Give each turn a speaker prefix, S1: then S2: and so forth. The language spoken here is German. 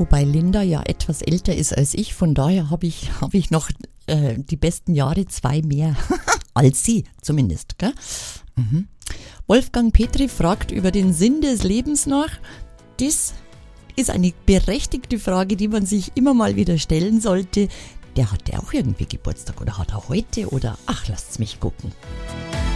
S1: Wobei Linda ja etwas älter ist als ich, von daher habe ich noch die besten Jahre 2 mehr als sie zumindest. Gell? Mhm. Wolfgang Petri fragt über den Sinn des Lebens nach. Das ist eine berechtigte Frage, die man sich immer mal wieder stellen sollte. Der hat ja auch irgendwie Geburtstag oder hat er heute oder ach, lasst's mich gucken.